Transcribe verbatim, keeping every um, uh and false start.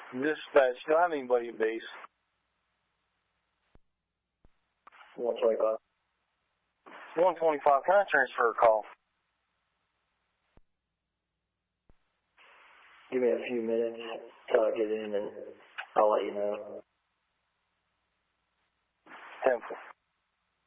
Dispatch, do I have anybody at base? one twenty-five. one twenty-five, can I transfer a call? Give me a few minutes till I get in and I'll let you know. Temple.